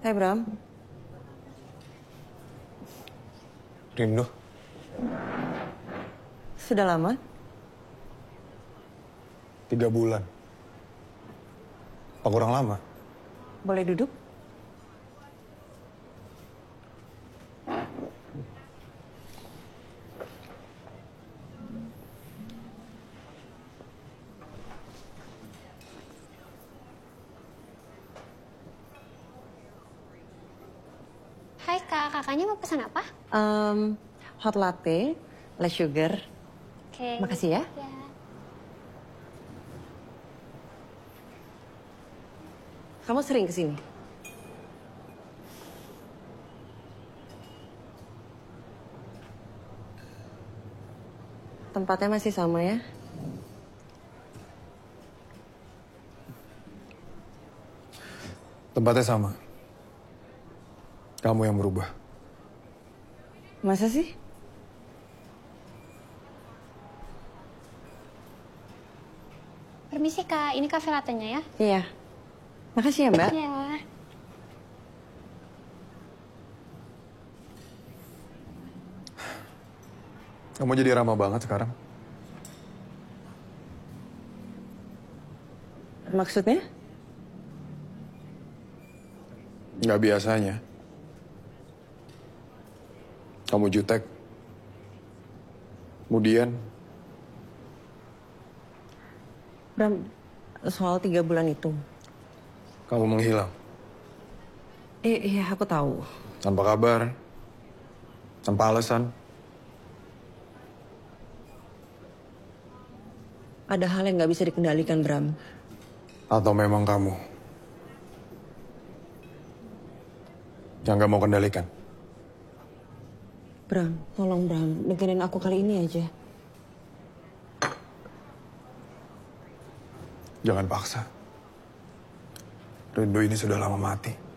Hai Bram. Rindu. Sudah lama? 3 bulan. Apa kurang lama? Boleh duduk? Hai Kak, kakaknya mau pesan apa? Hot latte, less sugar. Oke. Makasih ya. Ya. Kamu sering kesini? Tempatnya masih sama ya? Tempatnya sama. Kamu yang berubah. Masa sih? Permisi Kak, ini kafe latenya ya? Iya. Makasih ya Mbak. Iya. Kamu jadi ramah banget sekarang. Maksudnya? Nggak biasanya. Kamu jutek. Kemudian, Bram, soal 3 bulan itu. kamu menghilang. Iya, aku tahu. Tanpa kabar. Tanpa alasan. Ada hal yang nggak bisa dikendalikan, Bram. Atau memang kamu yang nggak mau kendalikan. Bram, tolong Bram, dengerin aku kali ini aja. Jangan paksa. Rindu ini sudah lama mati.